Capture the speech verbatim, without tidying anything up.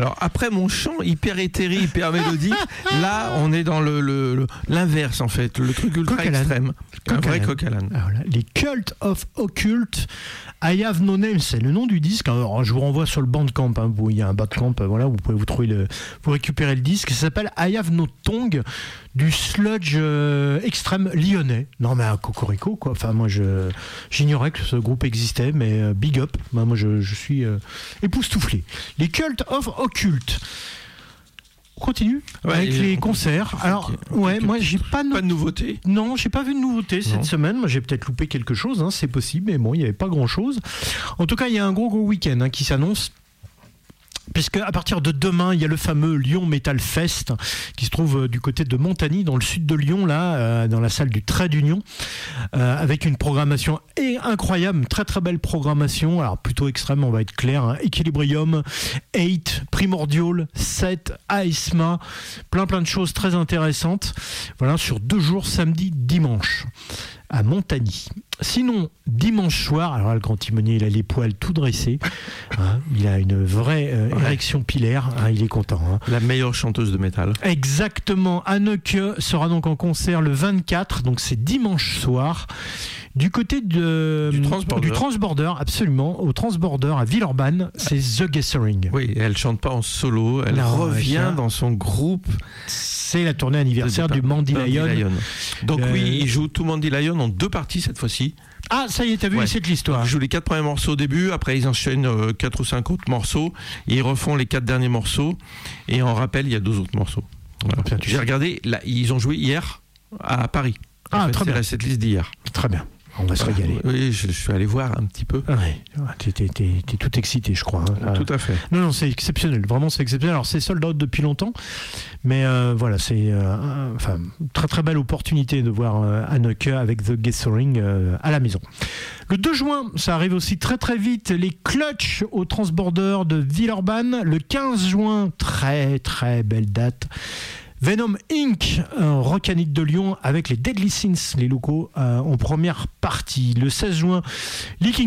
Alors après mon chant hyper éthéré, hyper mélodique, là on est dans le, le, le l'inverse en fait, le truc ultra Coq à l'âne. extrême, Coq un à vrai l'âne. coq à l'âne. Alors là, les Cult of Occult, I Have No Name, c'est le nom du disque. Alors, je vous renvoie sur le Bandcamp, hein, vous, il y a un Bandcamp, voilà, vous pouvez vous trouver le, vous récupérer le disque. Ça s'appelle I Have No Tongue, du sludge euh, extrême lyonnais. Non mais un cocorico quoi. Enfin moi je j'ignorais que ce groupe existait, mais euh, big up. Bah, moi je, je suis euh, époustouflé. Les Cult of Occult. On continue Ouais, avec les on- concerts. Alors ouais, moi j'ai pas Pas de nouveauté. non, j'ai pas vu de nouveauté cette Non. semaine. Moi, j'ai peut-être loupé quelque chose, hein, c'est possible, mais bon, il n'y avait pas grand-chose. En tout cas, il y a un gros gros week-end hein, qui s'annonce. Puisque à partir de demain, il y a le fameux Lyon Metal Fest qui se trouve du côté de Montagny, dans le sud de Lyon, là, euh, dans la salle du Trait d'Union, euh, avec une programmation et incroyable, très très belle programmation. Alors plutôt extrême, on va être clair. Hein. Equilibrium, eight, Primordial, sept, Aesma, plein plein de choses très intéressantes. Voilà, sur deux jours, samedi, dimanche, à Montagny. Sinon, dimanche soir, alors là, le grand timonier, il a les poils tout dressés, hein, il a une vraie euh, Ouais. érection pilaire, hein, il est content. Hein. La meilleure chanteuse de métal. Exactement, Anneke sera donc en concert le vingt-quatre, donc c'est dimanche soir, du côté de, Du Transborder. du Transborder, absolument, au Transborder à Villeurbanne, c'est The Gathering. Oui, elle chante pas en solo, elle Non, revient ça- dans son groupe. C'est la tournée anniversaire de- du Mandy Mandy Lion. Lion. Donc Euh, oui, il joue tout Mandy Lion en deux parties cette fois-ci. Ah, ça y est, t'as vu, Ouais. c'est de l'histoire. Ils jouent les quatre premiers morceaux au début, après ils enchaînent euh, quatre ou cinq autres morceaux, et ils refont les quatre derniers morceaux, et en rappel, il y a deux autres morceaux. Voilà. Putain, tu J'ai sais. regardé, là, ils ont joué hier à Paris. En Ah, fait, très c'est bien. la setlist d'hier. Très bien, on va se Voilà. régaler. Oui, je, je suis allé voir un petit peu. Ah ouais, t'es, t'es- t'es- t'es tout excité, je crois. hein. Tout à fait. Non, non, c'est exceptionnel. Vraiment, c'est exceptionnel. Alors, c'est sold out depuis longtemps, mais euh, voilà, c'est euh, un- enfin très très belle opportunité de voir euh, Anneke avec The Gathering euh, à la maison. Le deux juin, ça arrive aussi très très vite. Les Clutch au Transborder de Villeurbanne. Le quinze juin, très très belle date. Venom Incorporated, un Rockanic de Lyon avec les Deadly Sins, les locaux euh, en première partie. Le seize juin, Leaking